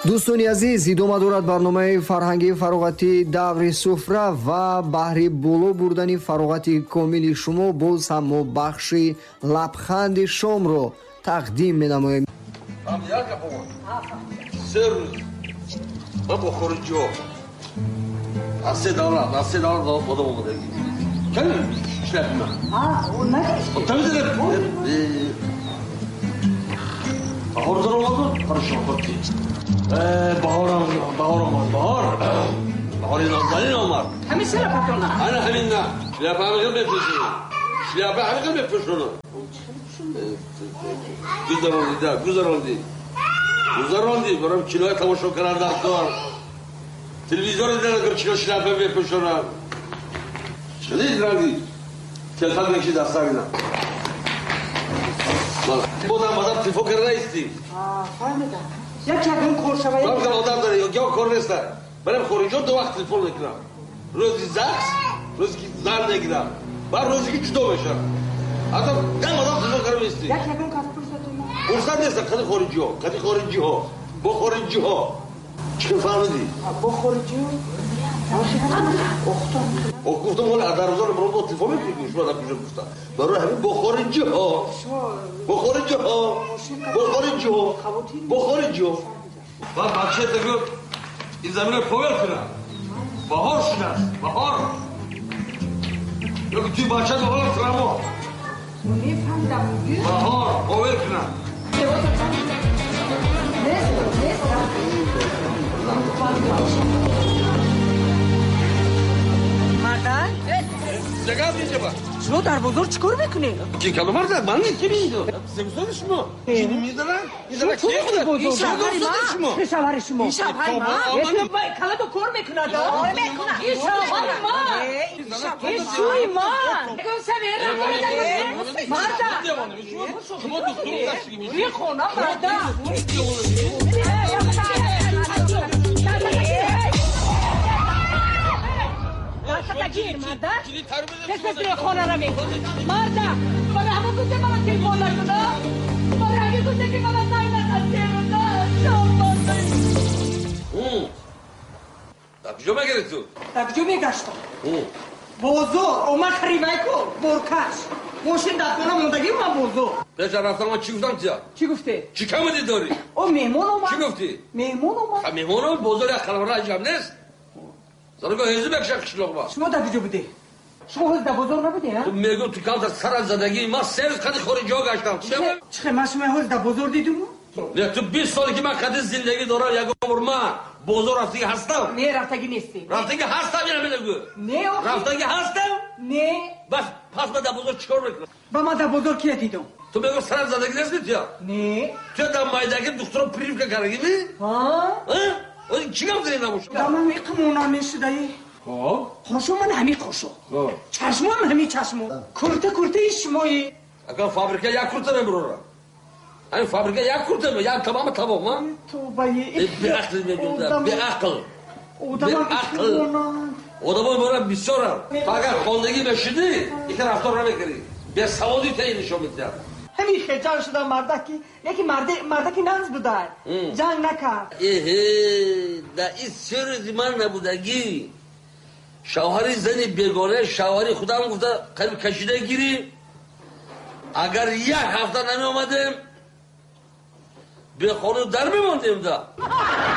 дӯстони азиз, идома дорад барномаи фарҳангии фароғати даври суфра ва баҳри боло бурдани фароғати комили шумо боз ҳам мо бахши лабханди шомро тақдим менамоем. بهاری نازنین آمد. همین شلپتونه. آره همین نه. شلپه همین بپوشونه. شلپه همین بپوشونه. گذراندی. برام کیلوی تماشا کردن دکتر. تلویزیون دیدن اگر چیکار شلپه بپوشونه. شدید رنگی. تلفن میکشی دست میدم. بودم تلفن کرده نیستی. فهمیدم. یک کدوم کورشوایی. من آدم داره یا کار نیست. برام خورینجا دو وقت تلفن میکنم. روزی زخم، روزی که زن نگیرم. بعد روزی که جدا بشم. حتی دم آدم تلفن کرده نیستی. یک کدوم کار فرصت نیست. کدی خورینجی ها. با خورینجی ها. چی فهمیدی؟ با خورینجی ها. گفتم ولی ادارزار برام با تلفن میکنی. شما دم کجا گفتم. برای همین با خورینجی ها. بعد بچه دیگه این زمین رو پاور کنم. بهار شده است. بهار. یا که توی بچه دو حالا ترما. بهار پاور کنم. مردن؟ جگه دیگه با. شما در بزرگ چیکار میکنی؟ کی کلو مرد من کی میدونم. سمسون شما. کی میدونم؟ اینا کی بود؟ این شوهر شما. من کلا تو کار میکنه دا. این شوهر ما. این شوی ما. مرد. شما دکتر هستی. این خونه مرد. گیر مرد. کسی خونه را میگه. مرد. برای همه کسی من تلفن نشده. برای همه کسی که من زنگ نزده. کجا میگردی تو؟ کجا میگشتم؟ بازار اومد خریدای کو برکش. ماشین دستمون موندگی من بازار. پیش رفتم من چی گفتم تیا؟ چی گفتی؟ چی کمدی داری؟ او مهمون اومد. چی گفتی؟ مهمون اومد. مهمون اومد بازار یک خلبان انجام نیست. زارگاه هزی بکشک شلوغ با. شما در کجا بودی؟ شما هز در بازار نبودی ها؟ تو میگم تو کال در سر زدگی ما سه روز کدی خوری جا گشتم. چه من شما هز در بازار دیدم؟ نه تو 20 سالی که من کدی زندگی دارم یک عمر من بازار رفتگی هستم. نه رفتگی نیستی. رفتگی هستم یا نمیگم؟ نه آخه. رفتگی هستم؟ نه. بس پس من در بازار چیکار میکنم؟ با من در بازار کی دیدم؟ تو میگم سر زدگی نیست یا؟ نه. تو در مایدگی دکتر پریف که کردی می؟ ها؟ اون چی کم زنی نباشه؟ دامن میقمونا میشدی. خوشو من همی خوشو. چشمم همی چشمو. کرته شمایی. اگر فابریکه یک کرته نمیبرورم. این فابریکه یک کرته می، یک تمام تمام. تو بایی. به عقل میگم، به عقل. آدم برای بسیارم. تو اگر خواندگی بشیدی، یک رفتار نمیکنی. به سوادی تایی نشون میدم. همین خجال شده مردکی، یکی مردکی ننز بوده. جنگ نکرد. در این سر زمان نبودگی شوهری زنی بیگانه شوهری خودم گفته قریب کشیده گیری. اگر یک هفته نمی آمدیم به خانه در میماندیم دا.